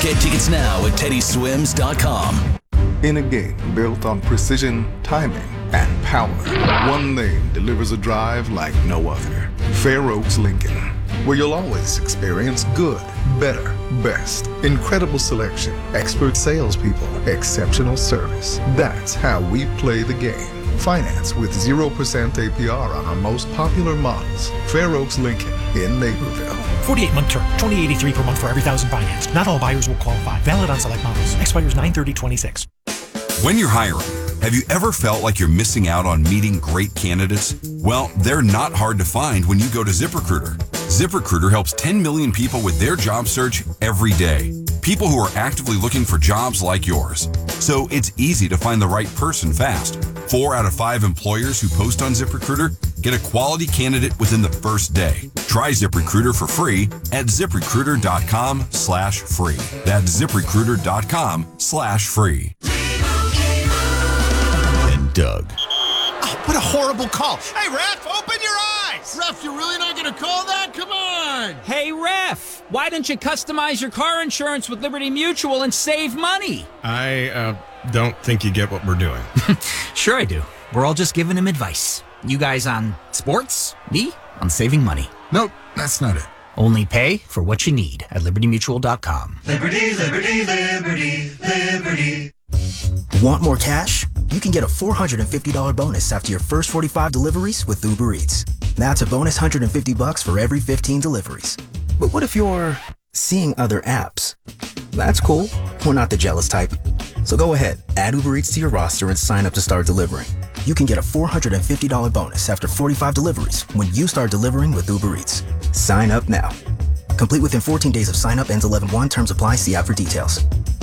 Get tickets now at teddyswims.com. In a game built on precision, timing, and power, one name delivers a drive like no other. Fair Oaks Lincoln, where you'll always experience good, better, best, incredible selection, expert salespeople, exceptional service. That's how we play the game. Finance with 0% APR on our most popular models. Fair Oaks Lincoln in Naperville. 48-month term, $20.83 per month for every $1,000 financed. Not all buyers will qualify. Valid on select models. Expires 9/30/26. When you're hiring, have you ever felt like you're missing out on meeting great candidates? Well, they're not hard to find when you go to ZipRecruiter. ZipRecruiter helps 10 million people with their job search every day. People who are actively looking for jobs like yours. So it's easy to find the right person fast. 4 out of 5 employers who post on ZipRecruiter get a quality candidate within the first day. Try ZipRecruiter for free at ZipRecruiter.com/free. That's ZipRecruiter.com/free. And Doug. Oh, what a horrible call. Hey, ref, open your eyes. Ref, you're really not going to call that? Come on. Hey, ref, why don't you customize your car insurance with Liberty Mutual and save money? I don't think you get what we're doing. Sure I do. We're all just giving him advice. You guys on sports, me on saving money. Nope, that's not it. Only pay for what you need at libertymutual.com. Liberty, liberty, liberty, liberty. Want more cash? You can get a $450 bonus after your first 45 deliveries with Uber Eats. That's a bonus $150 for every 15 deliveries. But what if you're seeing other apps? That's cool. We're not the jealous type. So go ahead, add Uber Eats to your roster and sign up to start delivering. You can get a $450 bonus after 45 deliveries when you start delivering with Uber Eats. Sign up now. Complete within 14 days of sign up. Ends 11/1. Terms apply. See app for details.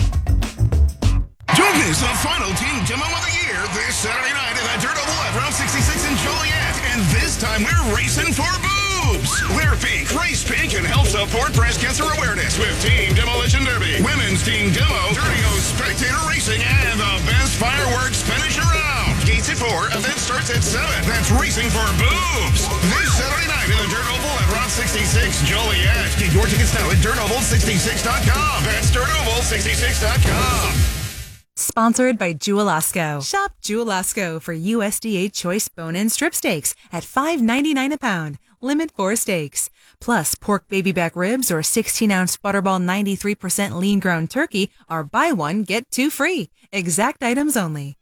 Don't miss the final team demo of the year this Saturday night at the Dirt Oval at Route 66 in Joliet. And this time we're racing for boobs. Wear pink, race pink, and help support breast cancer awareness with Team Demolition Derby, Women's Team Demo, Dirty O Spectator Racing, and the best fireworks finish around. Gates at 4, event starts at 7. That's racing for boobs. This Saturday night at the Dirt Oval at Route 66 Joliet. Get your tickets now at dirtoval66.com. That's dirtoval66.com. Sponsored by Jewel-Osco. Shop Jewel-Osco for USDA choice bone-in strip steaks at $5.99 a pound. Limit 4 steaks. Plus, pork baby back ribs or 16-ounce Butterball 93% lean ground turkey are buy one, get 2 free. Exact items only.